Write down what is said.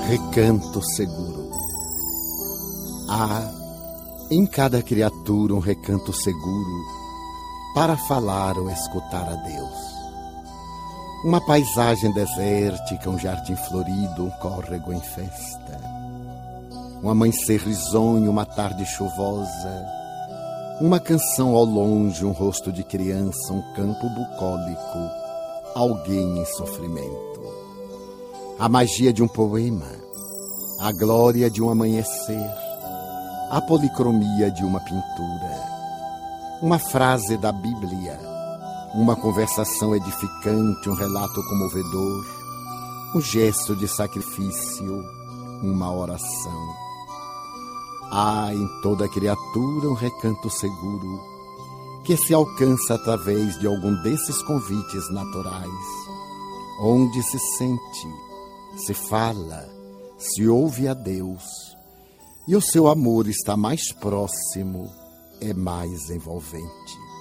Recanto seguro. Há em cada criatura um recanto seguro para falar ou escutar a Deus. Uma paisagem desértica, um jardim florido, um córrego em festa. Um amanhecer risonho, uma tarde chuvosa. Uma canção ao longe, um rosto de criança, um campo bucólico, alguém em sofrimento. A magia de um poema, a glória de um amanhecer, a policromia de uma pintura, uma frase da Bíblia, uma conversação edificante, um relato comovedor, um gesto de sacrifício, uma oração. Há em toda criatura um recanto seguro que se alcança através de algum desses convites naturais, onde se sente, se fala, se ouve a Deus, e o seu amor está mais próximo, é mais envolvente.